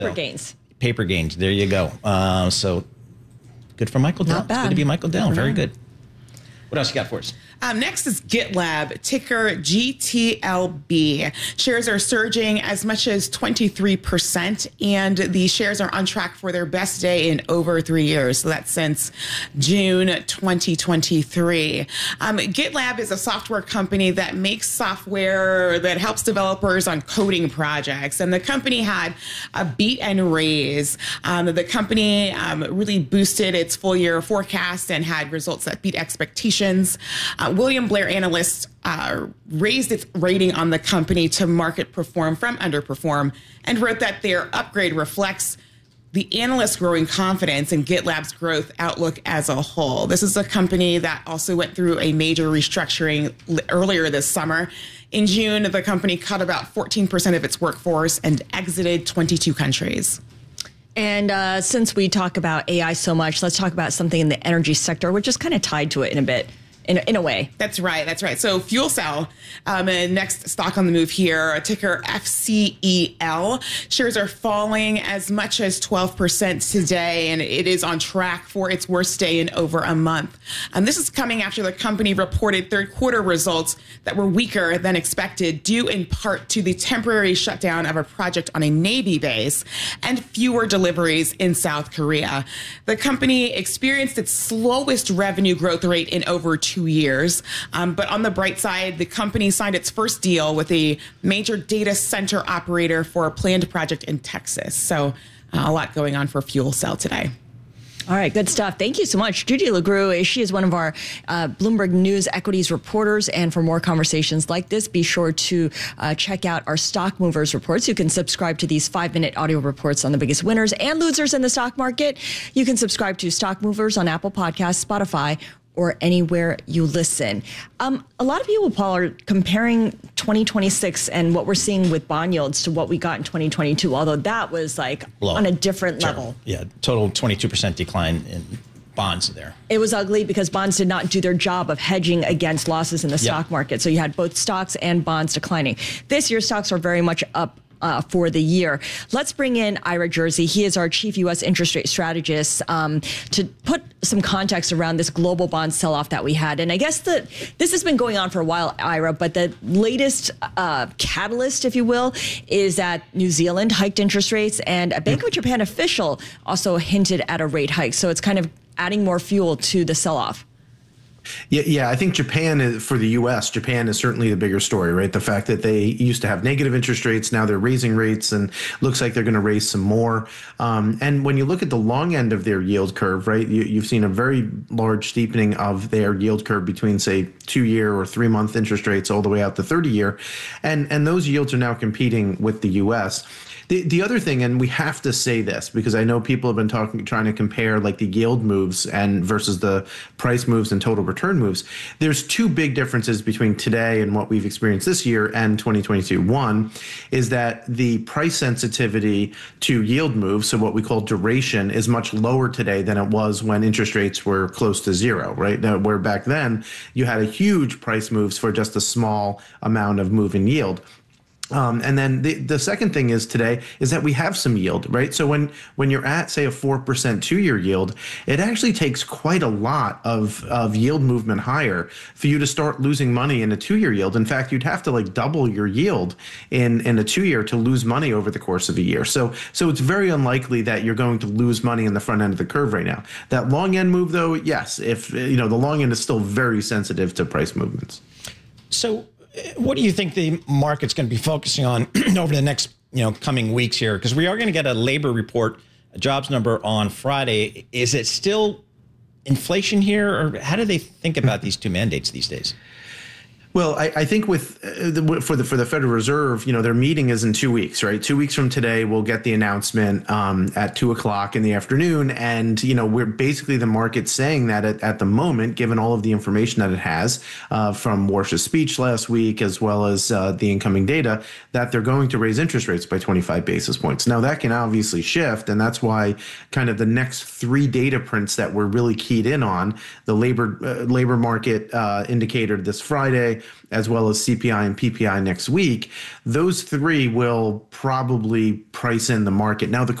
Paper gains. Paper gains. There you go. So good for Michael Dell. Not bad. It's good to be Michael Dell. Very good. What else you got for us? Next is GitLab, ticker GTLB. Shares are surging as much as 23%, and the shares are on track for their best day in over 3 years. So that's since June 2023. GitLab is a software company that makes software that helps developers on coding projects. And the company had a beat and raise. The company really boosted its full year forecast and had results that beat expectations. William Blair analysts raised its rating on the company to market perform from underperform and wrote that their upgrade reflects the analysts' growing confidence in GitLab's growth outlook as a whole. This is a company that also went through a major restructuring earlier this summer. In June, the company cut about 14% of its workforce and exited 22 countries. And since we talk about AI so much, let's talk about something in the energy sector, which is kind of tied to it in a bit. In a way. That's right. That's right. So Fuel Cell, next stock on the move here, ticker FCEL. Shares are falling as much as 12% today, and it is on track for its worst day in over a month. This is coming after the company reported third quarter results that were weaker than expected, due in part to the temporary shutdown of a project on a Navy base and fewer deliveries in South Korea. The company experienced its slowest revenue growth rate in over 2 years. But on the bright side, the company signed its first deal with a major data center operator for a planned project in Texas. So a lot going on for Fuel Cell today. All right, good stuff. Thank you so much. Judy LaGrue, she is one of our Bloomberg News equities reporters. And for more conversations like this, be sure to check out our Stock Movers reports. You can subscribe to these 5-minute audio reports on the biggest winners and losers in the stock market. You can subscribe to Stock Movers on Apple Podcasts, Spotify, or anywhere you listen. A lot of people, Paul, are comparing 2026 and what we're seeing with bond yields to what we got in 2022, although that was like on a different level. Yeah, total 22% decline in bonds there. It was ugly because bonds did not do their job of hedging against losses in the stock market. So you had both stocks and bonds declining. This year, stocks are very much up for the year. Let's bring in Ira Jersey. He is our chief U.S. interest rate strategist to put some context around this global bond sell-off that we had. And I guess this has been going on for a while, Ira, but the latest catalyst, if you will, is that New Zealand hiked interest rates, and a Bank of Japan official also hinted at a rate hike. So it's kind of adding more fuel to the sell-off. Yeah, I think Japan, for the U.S., Japan is certainly the bigger story, right? The fact that they used to have negative interest rates, now they're raising rates, and looks like they're going to raise some more. And when you look at the long end of their yield curve, right, you've seen a very large steepening of their yield curve between, say, 2-year or 3-month interest rates all the way out to 30-year. And those yields are now competing with the U.S. The other thing, and we have to say this because I know people have been trying to compare like the yield moves and versus the price moves and total return moves. There's two big differences between today and what we've experienced this year and 2022. One is that the price sensitivity to yield moves, so what we call duration, is much lower today than it was when interest rates were close to zero, right? Now, where back then you had a huge price moves for just a small amount of move in yield. And then the second thing is today is that we have some yield, right? So when you're at, say, a 4% 2-year yield, it actually takes quite a lot of yield movement higher for you to start losing money in a 2-year yield. In fact, you'd have to like double your yield in a 2-year to lose money over the course of a year. So it's very unlikely that you're going to lose money in the front end of the curve right now. That long end move, though, yes, if the long end is still very sensitive to price movements. So what do you think the market's going to be focusing on over the next, coming weeks here? Because we are going to get a labor report, a jobs number on Friday. Is it still inflation here, or how do they think about these two mandates these days? Well, I think for the Federal Reserve, their meeting is in 2 weeks, right? 2 weeks from today, we'll get the announcement at 2 o'clock in the afternoon. And, we're basically the market saying that at the moment, given all of the information that it has from Warsh's speech last week, as well as the incoming data, that they're going to raise interest rates by 25 basis points. Now, that can obviously shift. And that's why kind of the next 3 data prints that we're really keyed in on, the labor market indicator this Friday, Friday, as well as CPI and PPI next week. Those three will probably price in the market. Now, the